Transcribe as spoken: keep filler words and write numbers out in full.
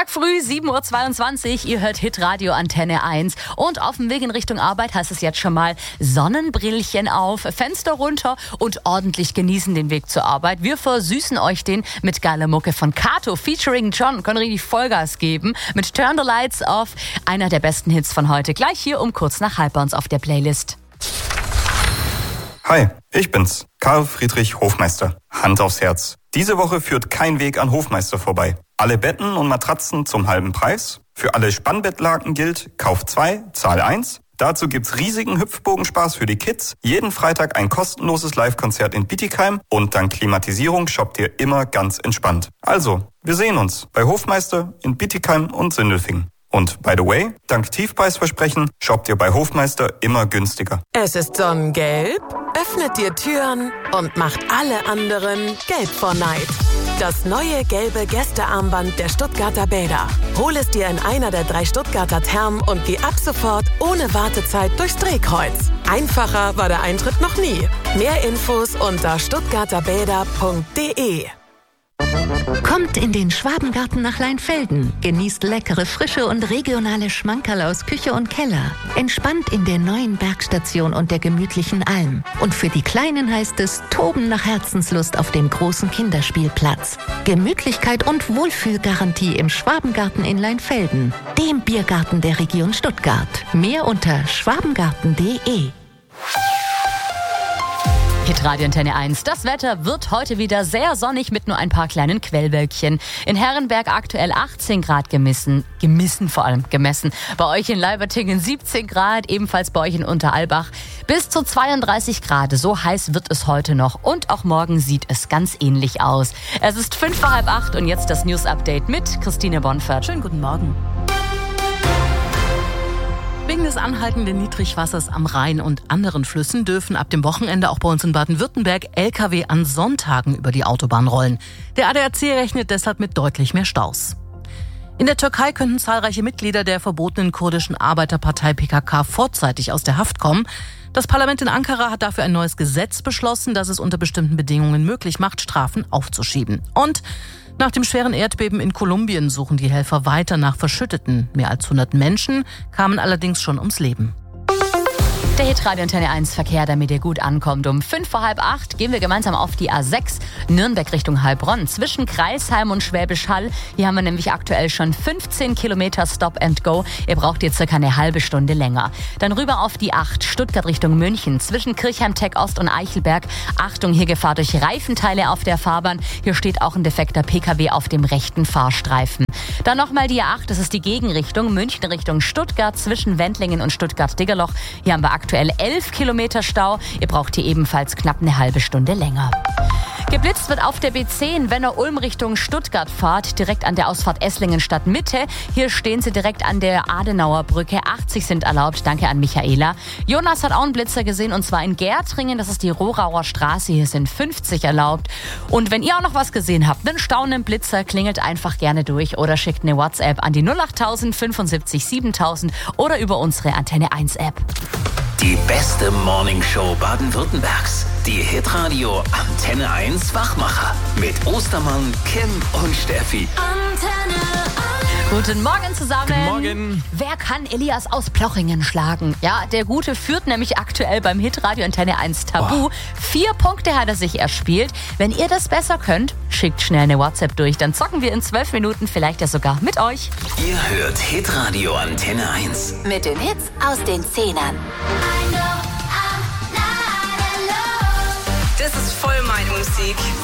Montag früh, sieben Uhr zweiundzwanzig, ihr hört Hitradio Antenne eins. Und auf dem Weg in Richtung Arbeit heißt es jetzt schon mal Sonnenbrillchen auf, Fenster runter und ordentlich genießen den Weg zur Arbeit. Wir versüßen euch den mit geiler Mucke von Kato featuring John. Können richtig Vollgas geben mit Turn the Lights Off, einer der besten Hits von heute. Gleich hier um kurz nach halb bei uns auf der Playlist. Hi, ich bin's, Karl Friedrich Hofmeister. Hand aufs Herz. Diese Woche führt kein Weg an Hofmeister vorbei. Alle Betten und Matratzen zum halben Preis. Für alle Spannbettlaken gilt, Kauf zwei, Zahl eins. Dazu gibt's riesigen Hüpfbogenspaß für die Kids. Jeden Freitag ein kostenloses Live-Konzert in Bietigheim. Und dank Klimatisierung shoppt ihr immer ganz entspannt. Also, wir sehen uns bei Hofmeister in Bietigheim und Sindelfingen. Und by the way, dank Tiefpreisversprechen shoppt ihr bei Hofmeister immer günstiger. Es ist sonnengelb, öffnet dir Türen und macht alle anderen gelb vor Neid. Das neue gelbe Gästearmband der Stuttgarter Bäder. Hol es dir in einer der drei Stuttgarter Thermen und geh ab sofort ohne Wartezeit durchs Drehkreuz. Einfacher war der Eintritt noch nie. Mehr Infos unter stuttgarterbäder punkt de. Kommt in den Schwabengarten nach Leinfelden. Genießt leckere, frische und regionale Schmankerl aus Küche und Keller. Entspannt in der neuen Bergstation und der gemütlichen Alm. Und für die Kleinen heißt es Toben nach Herzenslust auf dem großen Kinderspielplatz. Gemütlichkeit und Wohlfühlgarantie im Schwabengarten in Leinfelden. Dem Biergarten der Region Stuttgart. Mehr unter schwabengarten punkt de. Hitradio Antenne eins. Das Wetter wird heute wieder sehr sonnig mit nur ein paar kleinen Quellwölkchen. In Herrenberg aktuell achtzehn Grad gemessen, gemessen vor allem gemessen. Bei euch in Leibertingen siebzehn Grad, ebenfalls bei euch in Unteralbach bis zu zweiunddreißig Grad. So heiß wird es heute noch und auch morgen sieht es ganz ähnlich aus. Es ist fünf vor halb acht und jetzt das News Update mit Christine Bonfert. Schönen guten Morgen. Wegen des anhaltenden Niedrigwassers am Rhein und anderen Flüssen dürfen ab dem Wochenende auch bei uns in Baden-Württemberg L K W an Sonntagen über die Autobahn rollen. Der A D A C rechnet deshalb mit deutlich mehr Staus. In der Türkei könnten zahlreiche Mitglieder der verbotenen kurdischen Arbeiterpartei P K K vorzeitig aus der Haft kommen. Das Parlament in Ankara hat dafür ein neues Gesetz beschlossen, das es unter bestimmten Bedingungen möglich macht, Strafen aufzuschieben. Und nach dem schweren Erdbeben in Kolumbien suchen die Helfer weiter nach Verschütteten. Mehr als hundert Menschen kamen allerdings schon ums Leben. Der Hitradio Antenne eins Verkehr, damit ihr gut ankommt. Um fünf vor halb acht gehen wir gemeinsam auf die A sechs Nürnberg Richtung Heilbronn. Zwischen Kreisheim und Schwäbisch Hall. Hier haben wir nämlich aktuell schon fünfzehn Kilometer Stop and Go. Ihr braucht hier circa eine halbe Stunde länger. Dann rüber auf die acht Stuttgart Richtung München. Zwischen Kirchheim Tech Ost und Eichelberg. Achtung, hier Gefahr durch Reifenteile auf der Fahrbahn. Hier steht auch ein defekter P K W auf dem rechten Fahrstreifen. Dann nochmal die A acht, das ist die Gegenrichtung. München Richtung Stuttgart zwischen Wendlingen und Stuttgart-Diggerloch. Hier haben wir aktuell elf Kilometer Stau. Ihr braucht hier ebenfalls knapp eine halbe Stunde länger. Geblitzt wird auf der B zehn, wenn ihr Ulm Richtung Stuttgart fahrt, direkt an der Ausfahrt Esslingen Stadtmitte. Hier stehen sie direkt an der Adenauer Brücke. achtzig sind erlaubt. Danke an Michaela. Jonas hat auch einen Blitzer gesehen und zwar in Gärtringen. Das ist die Rohrauer Straße. Hier sind fünfzig erlaubt. Und wenn ihr auch noch was gesehen habt, einen staunenden Blitzer, klingelt einfach gerne durch oder schickt eine WhatsApp an die null acht null null null fünf sieben siebentausend oder über unsere Antenne eins App. Die beste Morningshow Baden-Württembergs. Die Hitradio Antenne eins Wachmacher. Mit Ostermann, Kim und Steffi. Antenne eins. Guten Morgen zusammen. Guten Morgen. Wer kann Elias aus Plochingen schlagen? Ja, der Gute führt nämlich aktuell beim Hitradio Antenne eins Tabu. Oh. Vier Punkte hat er sich erspielt. Wenn ihr das besser könnt, schickt schnell eine WhatsApp durch. Dann zocken wir in zwölf Minuten vielleicht ja sogar mit euch. Ihr hört Hitradio Antenne eins. Mit den Hits aus den Zehnern. Das ist voll meine Musik.